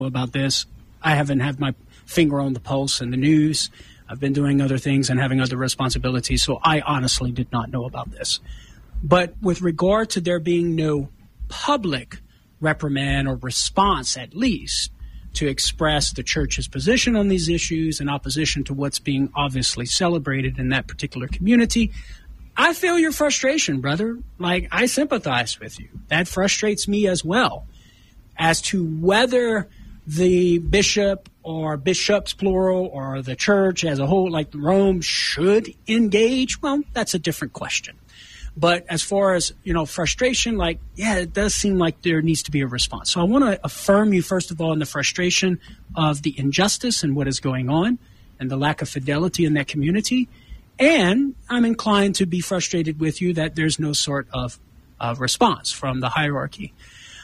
about this. I haven't had my finger on the pulse in the news. I've been doing other things and having other responsibilities, so I honestly did not know about this. But with regard to there being no public reprimand or response, at least, to express the church's position on these issues in opposition to what's being obviously celebrated in that particular community, I feel your frustration, brother. Like, I sympathize with you. That frustrates me as well. As to whether the bishop or bishops, plural, or the church as a whole, like Rome, should engage, well, that's a different question. But as far as, frustration, it does seem like there needs to be a response. So I want to affirm you, first of all, in the frustration of the injustice and what is going on and the lack of fidelity in that community. And I'm inclined to be frustrated with you that there's no sort of response from the hierarchy.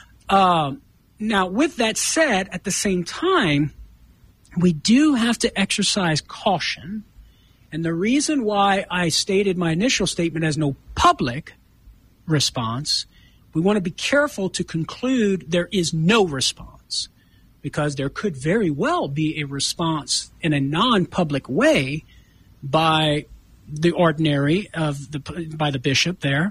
Now, with that said, at the same time, we do have to exercise caution. And the reason why I stated my initial statement as no public response, we want to be careful to conclude there is no response, because there could very well be a response in a non-public way by the ordinary by the bishop there,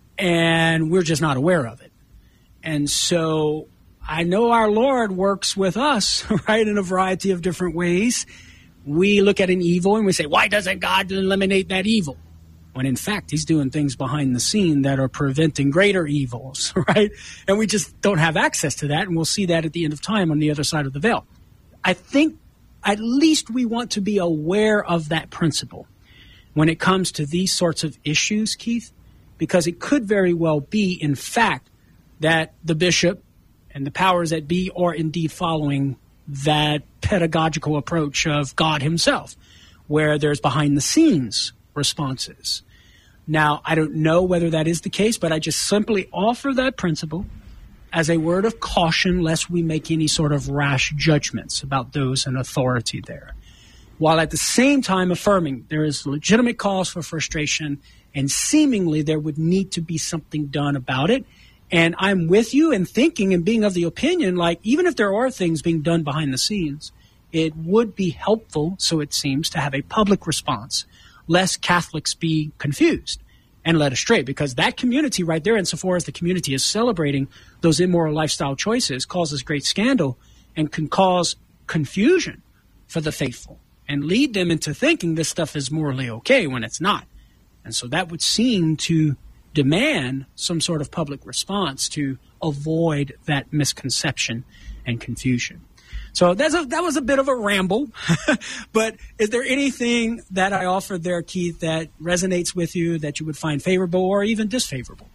and we're just not aware of it. And so I know our Lord works with us, right, in a variety of different ways. We look at an evil and we say, why doesn't God eliminate that evil? When in fact, he's doing things behind the scene that are preventing greater evils, right? And we just don't have access to that, and we'll see that at the end of time on the other side of the veil. I think at least we want to be aware of that principle when it comes to these sorts of issues, Keith, because it could very well be, in fact, that the bishop and the powers that be are indeed following that pedagogical approach of God himself, where there's behind-the-scenes responses. Now, I don't know whether that is the case, but I just simply offer that principle as a word of caution, lest we make any sort of rash judgments about those in authority there, while at the same time affirming there is legitimate cause for frustration, and seemingly there would need to be something done about it. And I'm with you in thinking and being of the opinion, even if there are things being done behind the scenes, it would be helpful, so it seems, to have a public response, lest Catholics be confused and led astray, because that community right there, insofar as the community is celebrating those immoral lifestyle choices, causes great scandal and can cause confusion for the faithful and lead them into thinking this stuff is morally okay when it's not. And so that would seem to demand some sort of public response to avoid that misconception and confusion. So that was a bit of a ramble, but is there anything that I offered there, Keith, that resonates with you, that you would find favorable or even disfavorable?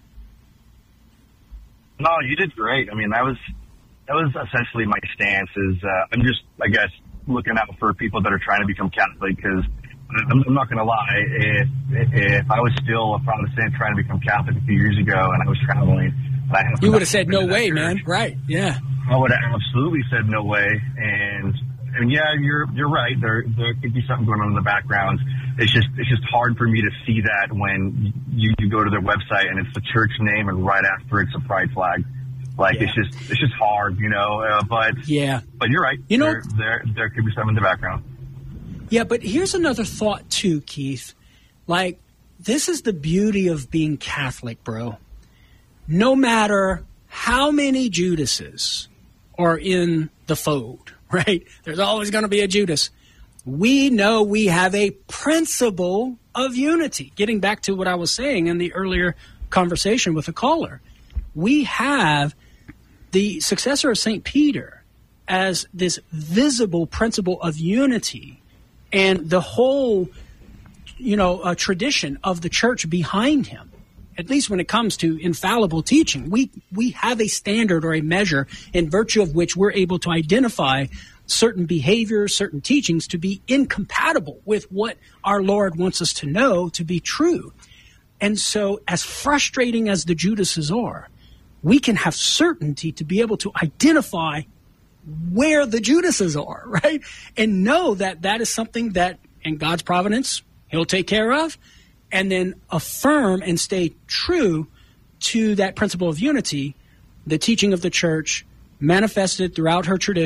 No, you did great. I mean, that was essentially my stance. I'm just, I guess, looking out for people that are trying to become Catholic, because I'm not going to lie. If I was still a Protestant trying to become Catholic a few years ago and I was traveling, you would have said no way, man. Right? Yeah. I would have absolutely said no way. And yeah, you're right. There could be something going on in the background. It's just hard for me to see that when you go to their website and it's the church name and right after it's a pride flag. Yeah. It's just hard, But yeah. But you're right. There could be something in the background. Yeah, but here's another thought too, Keith. This is the beauty of being Catholic, bro. No matter how many Judases are in the fold, right? There's always going to be a Judas. We know we have a principle of unity. Getting back to what I was saying in the earlier conversation with the caller, we have the successor of St. Peter as this visible principle of unity, and the whole, tradition of the church behind him, at least when it comes to infallible teaching. We have a standard or a measure in virtue of which we're able to identify certain behaviors, certain teachings to be incompatible with what our Lord wants us to know to be true. And so, as frustrating as the Judases are, we can have certainty to be able to identify where the Judases are, right? And know that that is something that, in God's providence, he'll take care of, and then affirm and stay true to that principle of unity, the teaching of the church, manifested throughout her tradition